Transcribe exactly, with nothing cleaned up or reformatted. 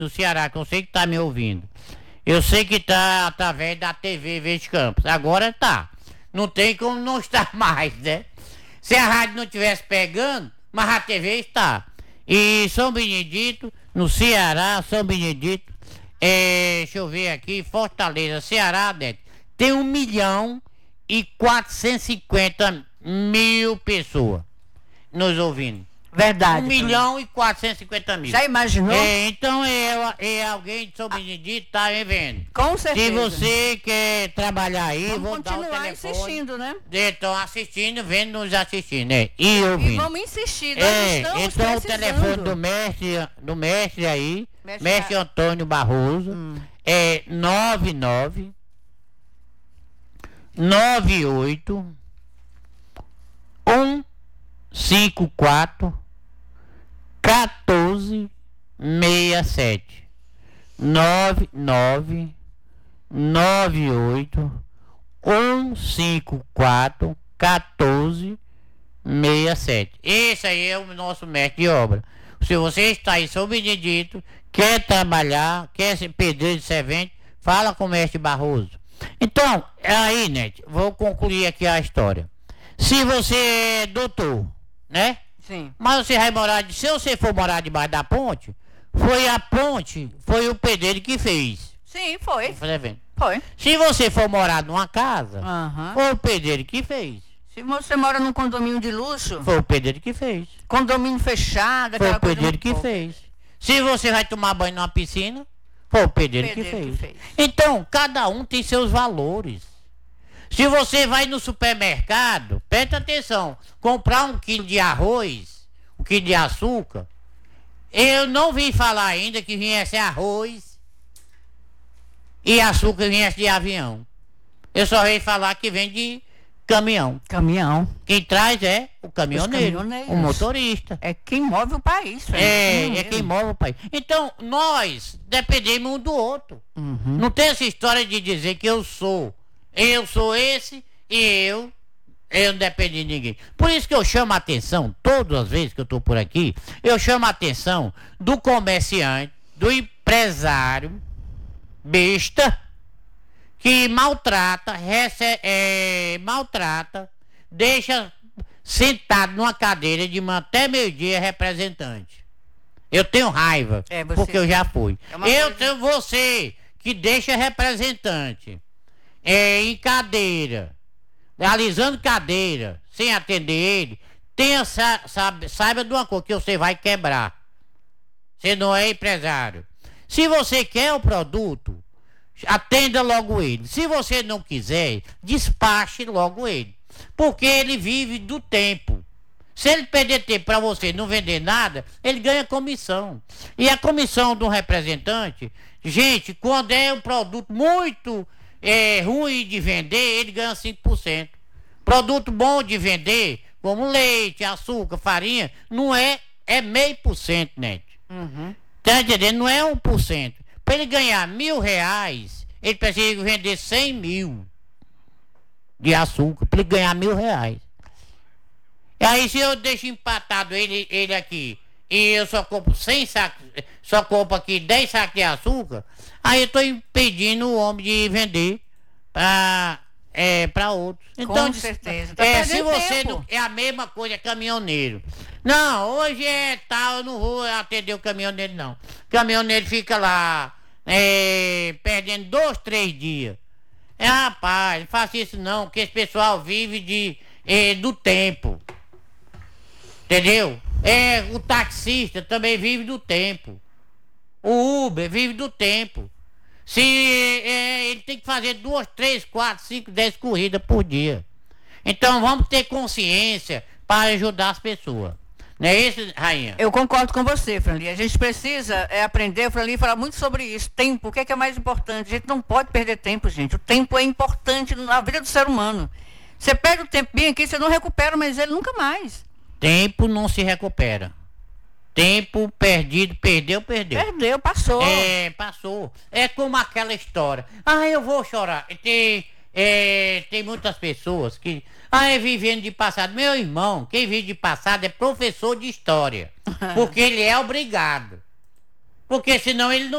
no Ceará, que eu sei que tá me ouvindo. Eu sei que tá através da T V Verde Campos. Agora tá. Não tem como não estar mais, né? Se a rádio não tivesse pegando, mas a T V está. E São Benedito, no Ceará, São Benedito, é, deixa eu ver aqui, Fortaleza, Ceará, né, tem um milhão e quatrocentos e cinquenta mil pessoas nos ouvindo. Verdade. Um milhão e quatrocentos e cinquenta mil. Já imaginou? É, então é, é alguém de São Benedito tá me vendo. Com certeza. Se você quer trabalhar aí, vamos vou dar o continuar telefone. insistindo, né? Estão assistindo, vendo, nos assistindo, né? E ouvindo. E vamos insistir, nós É, estamos então o precisando. telefone do mestre, do mestre aí, Mestre mestre, Ca- Antônio Barroso, Hum. é nove nove nove oito um cinco quatro quatorze sessenta e sete. nove nove nove oito um cinco quatro quatorze sessenta e sete. Esse aí é o nosso mestre de obra. Se você está em São Benedito, quer trabalhar, quer ser pedreiro de servente, fala com o mestre Barroso. Então, aí, Net, vou concluir aqui a história. Se você é doutor, né? Sim. Mas você vai morar, de, se você for morar debaixo da ponte, foi a ponte, foi o pedreiro que fez. Sim, foi. Tá vendo? Foi. Se você for morar numa casa, Aham. foi o pedreiro que fez. Se você mora num condomínio de luxo, Foi o pedreiro que fez. condomínio fechado, Foi aquela o coisa pedreiro muito que pouca. fez. Se você vai tomar banho numa piscina, foi o pedreiro, que, Pedreiro fez. que fez. Então, cada um tem seus valores. Se você vai no supermercado, presta atenção, comprar um quilo de arroz, um quilo de açúcar, eu não vi falar ainda que viesse arroz e açúcar viesse de avião. Eu só vi falar que vem de caminhão. Caminhão. Quem traz é o caminhoneiro, caminhoneiros. o motorista. É quem move o país. Fernando. É, é Caminhoneiro. quem move o país. Então, nós dependemos um do outro. Uhum. Não tem essa história de dizer que eu sou, eu sou esse e eu, eu não dependo de ninguém. Por isso que eu chamo a atenção, todas as vezes que eu estou por aqui, eu chamo a atenção do comerciante, do empresário besta, que maltrata, rece, é, maltrata, deixa sentado numa cadeira de manhã até meio-dia representante. Eu tenho raiva, É, você- porque eu já fui. É uma eu coisa- tenho você que deixa representante é, em cadeira, realizando cadeira, sem atender ele, tenha, sa- sabe, saiba de uma coisa, que você vai quebrar. Você não é empresário. Se você quer o produto, atenda logo ele. Se você não quiser, despache logo ele. Porque ele vive do tempo. Se ele perder tempo para você não vender nada, ele ganha comissão. E a comissão do representante, gente, quando é um produto muito é, ruim de vender, ele ganha cinco por cento. Produto bom de vender, como leite, açúcar, farinha, não é, é meio por cento, né? Uhum. Tá entendendo? Não é um por cento. Para ele ganhar mil reais, ele precisa vender cem mil de açúcar para ele ganhar mil reais. E aí, se eu deixo empatado ele, ele aqui e eu só compro cem sacos, só compro aqui dez sacos de açúcar, aí eu estou impedindo o homem de vender para é, para outros. Com certeza. Tá É, se perdendo você tempo. não, é a mesma coisa, caminhoneiro. Não, hoje é tal, eu não vou atender o caminhoneiro, não. O caminhoneiro fica lá, é, perdendo dois, três dias. É, rapaz, não faça isso não, que esse pessoal vive de, é, do tempo. Entendeu? É, o taxista também vive do tempo. O Uber vive do tempo. Se é, ele tem que fazer duas, três, quatro, cinco, dez corridas por dia. Então vamos ter consciência para ajudar as pessoas. Não é isso, Rainha? Eu concordo com você, Franli. A gente precisa é, aprender, Franli, falar muito sobre isso. Tempo, o que é, que é mais importante? A gente não pode perder tempo, gente. O tempo é importante na vida do ser humano. Você perde o tempo bem aqui, você não recupera, mas ele nunca mais. Tempo não se recupera. Tempo perdido, perdeu, perdeu. Perdeu, passou. É, passou. É como aquela história. Ah, eu vou chorar. Tem, é, tem muitas pessoas que... Ah, é vivendo de passado. Meu irmão, quem vive de passado é professor de história. Porque ele é obrigado. Porque senão ele não